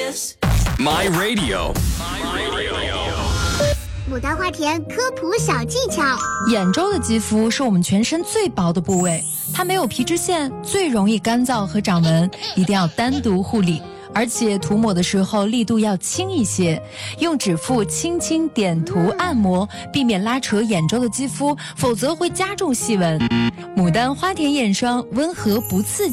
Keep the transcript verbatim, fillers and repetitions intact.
is My Radio。 牡丹花田科普小技巧： 眼周的肌肤是我们全身最薄的部位，它没有皮脂腺，最容易干燥和长纹，一定要单独护理。而且涂抹的时候力度要轻一些，用指腹轻轻点涂按摩，避免拉扯眼周的肌肤，否则会加重细纹。牡丹花田眼霜温和不刺激。